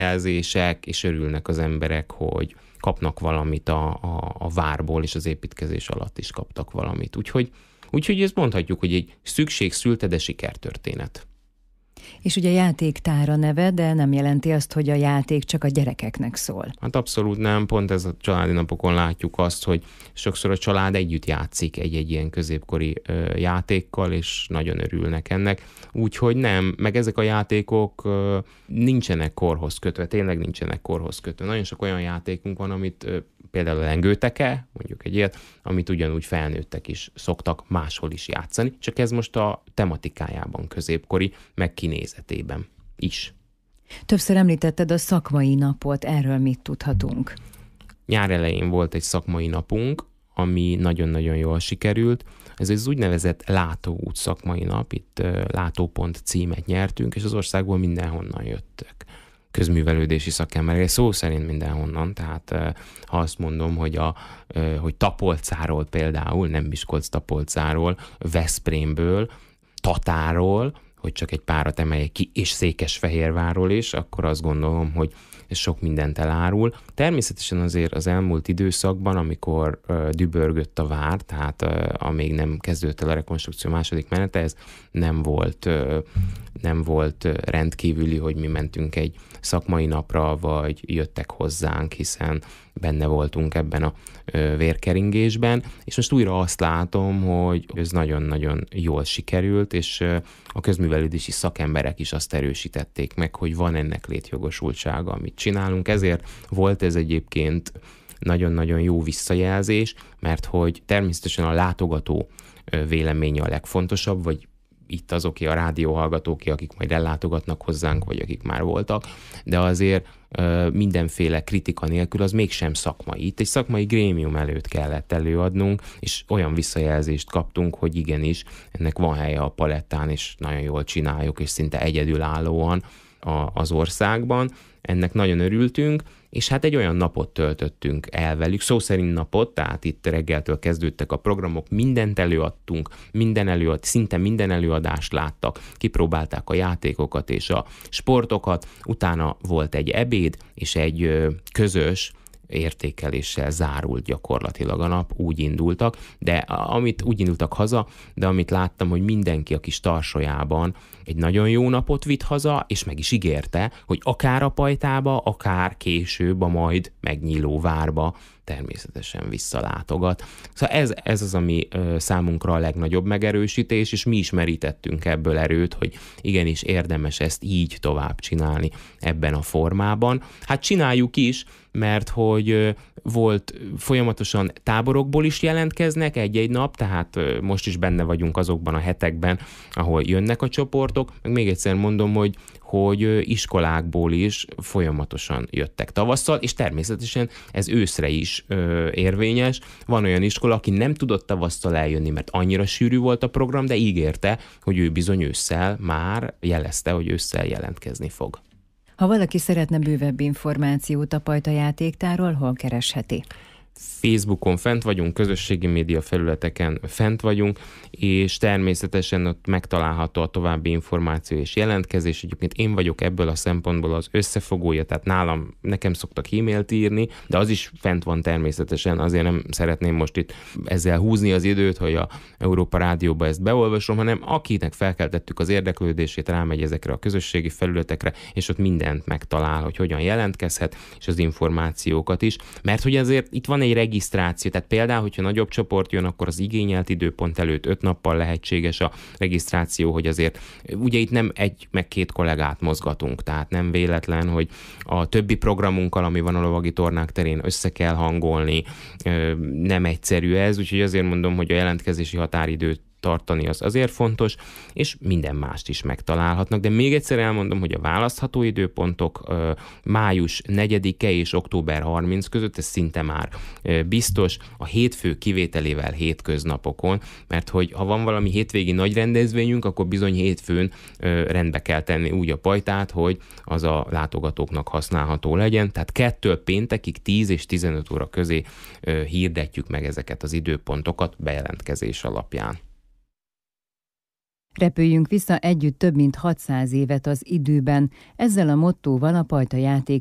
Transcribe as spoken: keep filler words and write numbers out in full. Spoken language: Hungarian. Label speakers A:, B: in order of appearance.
A: visszajelzések, és örülnek az emberek, hogy kapnak valamit a, a, a várból, és az építkezés alatt is kaptak valamit. Úgyhogy, úgyhogy ezt mondhatjuk, hogy egy szükség szülte, de sikertörténet.
B: És ugye játéktár a neve, de nem jelenti azt, hogy a játék csak a gyerekeknek szól.
A: Hát abszolút nem, pont ez a családi napokon látjuk azt, hogy sokszor a család együtt játszik egy-egy ilyen középkori ö, játékkal, és nagyon örülnek ennek. Úgyhogy nem, meg ezek a játékok ö, nincsenek korhoz kötve, tényleg nincsenek korhoz kötve. Nagyon sok olyan játékunk van, amit ö, például a lengőteke, mondjuk egy ilyet, amit ugyanúgy felnőttek is szoktak máshol is játszani, csak ez most a tematikájában középkori, meg kinézetében is.
B: Többször említetted a szakmai napot, erről mit tudhatunk?
A: Nyár elején volt egy szakmai napunk, ami nagyon-nagyon jól sikerült. Ez az úgynevezett látóút szakmai nap, itt látópont címet nyertünk, és az országból mindenhonnan jöttek közművelődési szakemberek, szó szerint mindenhonnan, tehát ha azt mondom, hogy, a, hogy Tapolcáról például, nem Miskolc-Tapolcáról, Veszprémből, Tatáról, hogy csak egy párat emeljek ki, és Székesfehérvárról is, akkor azt gondolom, hogy ez sok mindent elárul. Természetesen azért az elmúlt időszakban, amikor uh, dübörgött a vár, tehát uh, amíg nem kezdődött el a rekonstrukció második menete, ez nem volt, uh, nem volt uh, rendkívüli, hogy mi mentünk egy szakmai napra, vagy jöttek hozzánk, hiszen benne voltunk ebben a uh, vérkeringésben, és most újra azt látom, hogy ez nagyon-nagyon jól sikerült, és uh, a közművelődési szakemberek is azt erősítették meg, hogy van ennek létjogosultsága, amit csinálunk, ezért volt ez egyébként nagyon-nagyon jó visszajelzés, mert hogy természetesen a látogató véleménye a legfontosabb, vagy itt azoké a rádióhallgatóké, akik majd ellátogatnak hozzánk, vagy akik már voltak, de azért mindenféle kritika nélkül az mégsem szakmai. Itt egy szakmai grémium előtt kellett előadnunk, és olyan visszajelzést kaptunk, hogy igenis, ennek van helye a palettán, és nagyon jól csináljuk, és szinte egyedülállóan a, az országban. Ennek nagyon örültünk, és hát egy olyan napot töltöttünk el velük, szó szerint napot, tehát itt reggeltől kezdődtek a programok, mindent előadtunk, minden előad, szinte minden előadást láttak, kipróbálták a játékokat és a sportokat, utána volt egy ebéd, és egy közös értékeléssel zárult gyakorlatilag a nap, úgy indultak, de amit úgy indultak haza, de amit láttam, hogy mindenki a kis tarsolyában egy nagyon jó napot vitt haza, és meg is ígérte, hogy akár a Pajtába, akár később a majd megnyíló várba természetesen visszalátogat. Szóval ez, ez az, ami ö, számunkra a legnagyobb megerősítés, és mi is merítettünk ebből erőt, hogy igenis érdemes ezt így tovább csinálni ebben a formában. Hát csináljuk is, mert hogy ö, volt folyamatosan táborokból is jelentkeznek egy-egy nap, tehát ö, most is benne vagyunk azokban a hetekben, ahol jönnek a csoportok, meg még egyszer mondom, hogy hogy iskolákból is folyamatosan jöttek tavasszal, és természetesen ez őszre is ö, érvényes. Van olyan iskola, aki nem tudott tavasszal eljönni, mert annyira sűrű volt a program, de ígérte, hogy ő bizony ősszel már jelezte, hogy ősszel jelentkezni fog.
B: Ha valaki szeretne bővebb információt a Pajta játéktárról, hol keresheti?
A: Facebookon fent vagyunk, közösségi média felületeken fent vagyunk, és természetesen ott megtalálható a további információ és jelentkezés. Egyébként én vagyok ebből a szempontból az összefogója, tehát nálam, nekem szoktak e-mailt írni, de az is fent van természetesen, azért nem szeretném most itt ezzel húzni az időt, hogy a Európa Rádióba ezt beolvasom, hanem akinek felkeltettük az érdeklődését, rámegy ezekre a közösségi felületekre, és ott mindent megtalál, hogy hogyan jelentkezhet, és az információkat is, mert hogy azért itt van egy regisztráció, tehát például, hogyha nagyobb csoport jön, akkor az igényelt időpont előtt öt nappal lehetséges a regisztráció, hogy azért ugye itt nem egy meg két kollégát mozgatunk, tehát nem véletlen, hogy a többi programunkkal, ami van a lovagi tornák terén, össze kell hangolni, nem egyszerű ez, úgyhogy azért mondom, hogy a jelentkezési határidőt tartani az azért fontos, és minden mást is megtalálhatnak. De még egyszer elmondom, hogy a választható időpontok uh, május negyedike és október harmincadika között, ez szinte már uh, biztos, a hétfő kivételével hétköznapokon, mert hogy ha van valami hétvégi nagy rendezvényünk, akkor bizony hétfőn uh, rendbe kell tenni úgy a Pajtát, hogy az a látogatóknak használható legyen. Tehát kettől péntekig tíz és tizenöt óra közé uh, hirdetjük meg ezeket az időpontokat bejelentkezés alapján.
B: Repüljünk vissza együtt több mint hatszáz évet az időben, ezzel a mottóval a Pajta játék